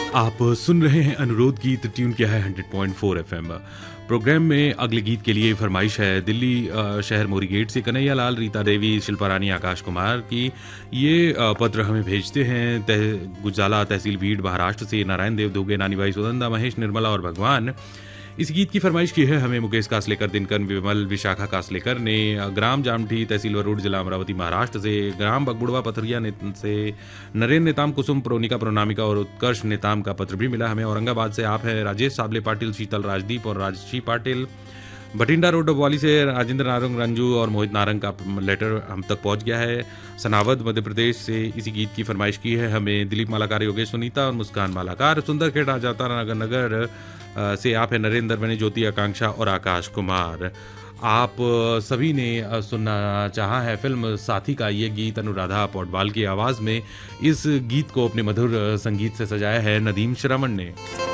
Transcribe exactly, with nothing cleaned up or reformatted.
आप सुन रहे हैं अनुरोध गीत, ट्यून किया है hundred point four F M. Programme में अगले गीत के लिए फरमाइश है दिल्ली शहर मोरी गेट से कन्हैया लाल, रीता देवी, शिल्पा रानी, आकाश कुमार की। ये पत्र हमें भेजते हैं तह, गुजाला तहसील भीड़ महाराष्ट्र से नारायण देव धोगे, नानी भाई सुनंदा, महेश, निर्मला और भगवान। इस गीत की फरमाइश की है हमें मुकेश कासलेकर, दिनकर, विमल, विशाखा कासलेकर ने। ग्राम जामठी, तहसील वरुड़, जिला अमरावती, महाराष्ट्र से। ग्राम बगबुड़वा पथरिया से नरेंद्र नेताम, कुसुम, प्रोनिका, प्रोनामिका और उत्कर्ष नेताम का पत्र भी मिला हमें। औरंगाबाद से आप है राजेश साबले पाटिल, शीतल राजदीप और राजशी पाटिल। भटिंडा रोड वाली से राजेंद्र नारंग, रंजू और मोहित नारंग का लेटर हम तक पहुंच गया है। सनावद मध्य प्रदेश से इसी गीत की फरमाइश की है हमें दिलीप मालाकार, योगेश, सुनीता और मुस्कान मालाकार। सुंदरखेड़ा, जाता नगर नगर से आप है नरेंद्र बने, ज्योति, आकांक्षा और आकाश कुमार। आप सभी ने सुनना चाहा है फिल्म साथी का ये गीत अनुराधा पौडवाल की आवाज़ में। इस गीत को अपने मधुर संगीत से सजाया है नदीम श्रवण ने।